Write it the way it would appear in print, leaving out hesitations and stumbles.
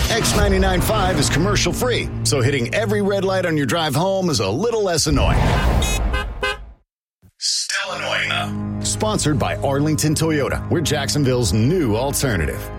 X99.5 is commercial free, so hitting every red light on your drive home is a little less annoying. Still annoying though. Sponsored by Arlington Toyota. We're Jacksonville's new alternative.